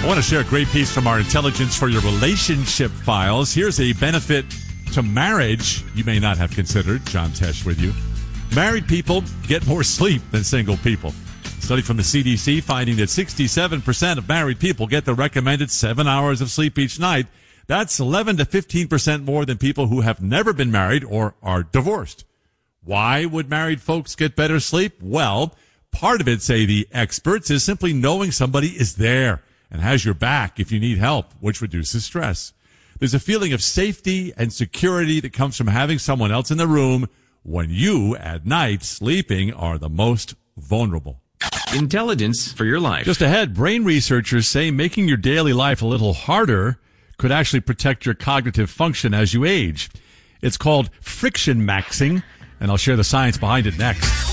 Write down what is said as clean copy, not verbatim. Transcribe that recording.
I want to share a great piece from our Intelligence for Your Relationship files. Here's a benefit to marriage you may not have considered. John Tesh with you. Married people get more sleep than single people. A study from the CDC finding that 67% of married people get the recommended 7 hours of sleep each night. That's 11 to 15% more than people who have never been married or are divorced. Why would married folks get better sleep? Well, part of it, say the experts, is simply knowing somebody is there and has your back if you need help, which reduces stress. There's a feeling of safety and security that comes from having someone else in the room when you, at night, sleeping, are the most vulnerable. Intelligence for your life. Just ahead, brain researchers say making your daily life a little harder could actually protect your cognitive function as you age. It's called friction maxing, and I'll share the science behind it next.